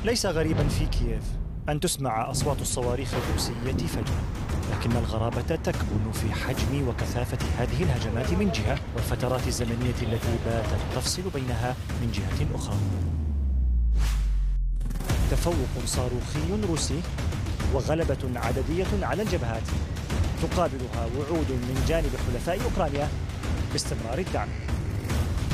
ليس غريبا في كييف أن تسمع أصوات الصواريخ الروسية فجأة، لكن الغرابة تكمن في حجم وكثافة هذه الهجمات من جهة، والفترات الزمنية التي باتت تفصل بينها من جهة أخرى. تفوق صاروخي روسي وغلبة عددية على الجبهات، تقابلها وعود من جانب حلفاء أوكرانيا باستمرار الدعم.